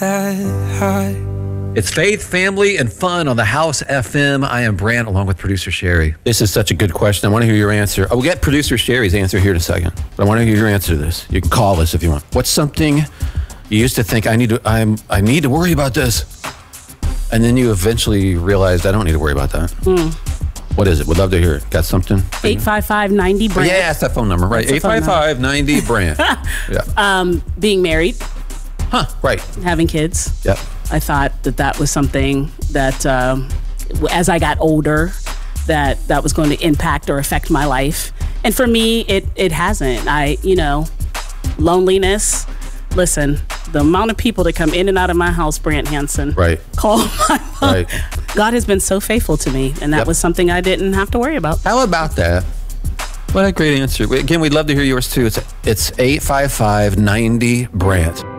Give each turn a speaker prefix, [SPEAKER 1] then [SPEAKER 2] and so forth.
[SPEAKER 1] It's faith, family, and fun on the House FM. I am Brant, along with producer Sherry. This is such a good question. I want to hear your answer. We'll get producer Sherry's answer here in a second, but I want to hear your answer to this. You can call us if you want. What's something you used to think I need to worry about this, and then you eventually realized I don't need to worry about that? What is it? Would love to hear it. Got something?
[SPEAKER 2] 855-90-BRANT.
[SPEAKER 1] Yeah, that's that phone number, right? 855-90-BRANT. Yeah.
[SPEAKER 2] Being married.
[SPEAKER 1] Right.
[SPEAKER 2] Having kids.
[SPEAKER 1] Yep.
[SPEAKER 2] I thought that was something that, as I got older, that was going to impact or affect my life. And for me, it hasn't. Loneliness. Listen, the amount of people that come in and out of my house, Brant Hansen.
[SPEAKER 1] Right.
[SPEAKER 2] Call my mom.
[SPEAKER 1] Right.
[SPEAKER 2] God has been so faithful to me, and that was something I didn't have to worry about.
[SPEAKER 1] How about that? What a great answer. Again, we'd love to hear yours too. It's 855-90-BRANT.